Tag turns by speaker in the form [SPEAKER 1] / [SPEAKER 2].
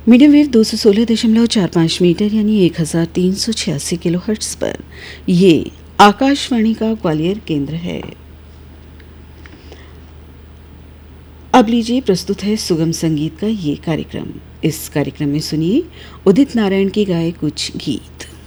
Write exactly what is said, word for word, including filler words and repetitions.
[SPEAKER 1] Medium wave दो सौ सोलह दशमलव चार पाँच मीटर यानी एक हज़ार तीन सौ छियासी किलो हर्ट्ज पर ये आकाशवाणी का ग्वालियर केंद्र है। अब लीजिए प्रस्तुत है सुगम संगीत का ये कार्यक्रम। इस कार्यक्रम में सुनिए उदित नारायण के गाए कुछ गीत।